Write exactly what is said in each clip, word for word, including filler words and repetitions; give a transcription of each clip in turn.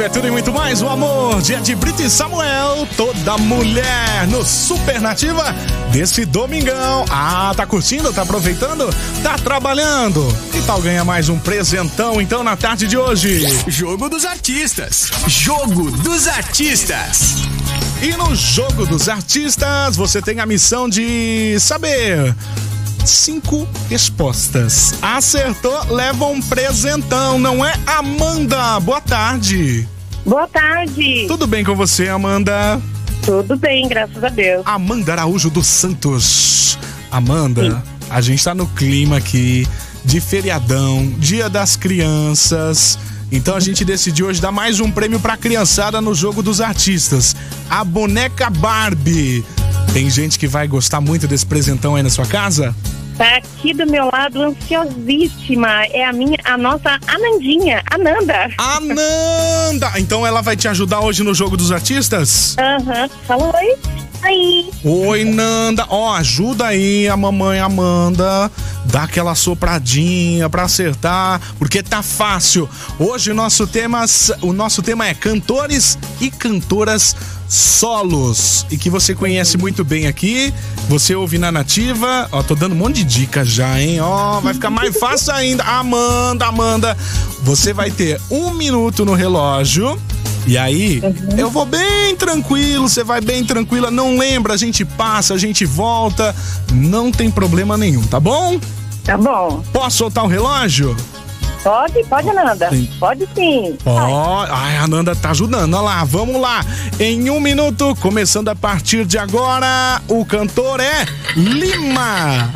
É tudo e muito mais, o amor, dia de Brita e Samuel, toda mulher no Supernativa desse domingão. Ah, tá curtindo, tá aproveitando, tá trabalhando? Que tal ganhar mais um presentão então na tarde de hoje? Jogo dos Artistas, Jogo dos Artistas. E no Jogo dos Artistas você tem a missão de saber cinco respostas. Acertou, leva um presentão, não é, Amanda? Boa tarde. Boa tarde. Tudo bem com você, Amanda? Tudo bem, graças a Deus. Amanda Araújo dos Santos. Amanda, Sim. A gente tá no clima aqui de feriadão, Dia das Crianças. Então a gente decidiu hoje dar mais um prêmio pra criançada no Jogo dos Artistas. A boneca Barbie. Tem gente que vai gostar muito desse presentão aí na sua casa? Tá aqui do meu lado, ansiosíssima. É a minha, a nossa Anandinha, Ananda. Ananda! Então ela vai te ajudar hoje no Jogo dos Artistas? Aham. Uhum. Fala oi. Oi. Oi, Nanda. Ó, ajuda aí a mamãe Amanda. Dá aquela sopradinha pra acertar, porque tá fácil. Hoje o nosso tema, o nosso tema é cantores e cantoras solos, e que você conhece muito bem aqui, você ouve na Nativa. Ó, tô dando um monte de dicas já, hein? Ó, vai ficar mais fácil ainda. Amanda, Amanda, você vai ter um minuto no relógio. E aí, uhum. eu vou bem tranquilo, você vai bem tranquila, não lembra, a gente passa, a gente volta, não tem problema nenhum, tá bom? Tá bom. Posso soltar o relógio? Pode, pode, Ananda. Sim. Pode sim. Ó, ai, a Ananda tá ajudando, olha lá, vamos lá. Em um minuto, começando a partir de agora, o cantor é Lima.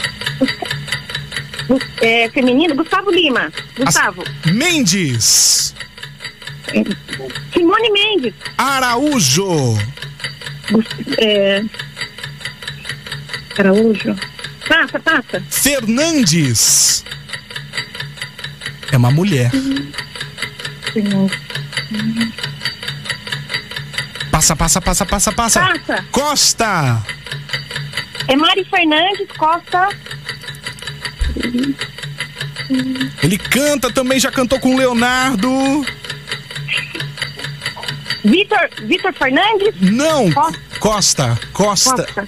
É feminino, Gustavo Lima. Gustavo. As... Mendes. Simone Mendes. Araújo. É... Araújo. Passa, passa. Fernandes. É uma mulher. Sim. Passa, passa, passa, passa, passa. Passa. Costa. É Mari Fernandes Costa. Ele canta também, já cantou com Leonardo. Vitor, Vitor Fernandes? Não, Costa. Costa, Costa. Costa.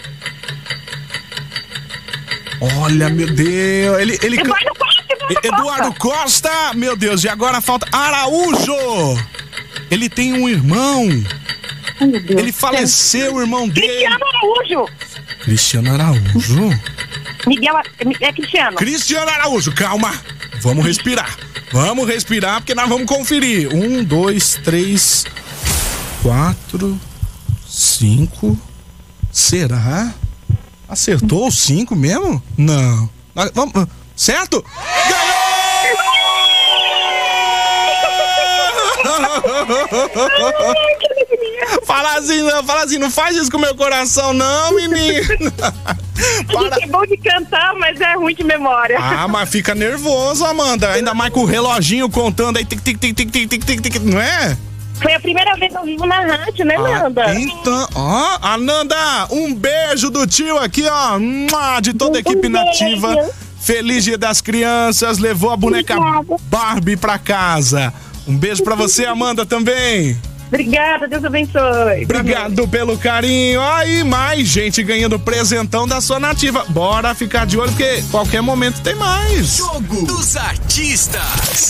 Olha, meu Deus, ele... ele Eduardo can... Costa, Eduardo, Eduardo Costa. Costa, meu Deus, e agora falta Araújo. Ele tem um irmão. Ai, meu Deus. Ele faleceu, o irmão dele. Cristiano Araújo. Cristiano Araújo. Miguel, é Cristiano. Cristiano Araújo, calma, vamos respirar. Vamos respirar, porque nós vamos conferir. Um, dois, três... Quatro, cinco. Será? Acertou os cinco mesmo? Não. Vamos, certo? Ganhou! Fala assim, não, fala assim, não faz isso com o meu coração, não, menino. Para... É bom de cantar, mas é ruim de memória. Ah, mas fica nervoso, Amanda. Ainda mais com o reloginho contando aí, tic, tic, tic, tic, tic, tic, tic, não é? Foi a primeira vez ao vivo na rádio, né, Nanda? Ah, então, ó, Ananda, um beijo do tio aqui, ó, de toda a equipe um Nativa. Beijo. Feliz Dia das Crianças, levou a boneca Obrigada. Barbie pra casa. Um beijo pra você, Amanda, também. Obrigada, Deus abençoe. Obrigado pelo carinho. Aí, mais gente ganhando presentão da sua Nativa. Bora ficar de olho, porque qualquer momento tem mais. Jogo dos Artistas.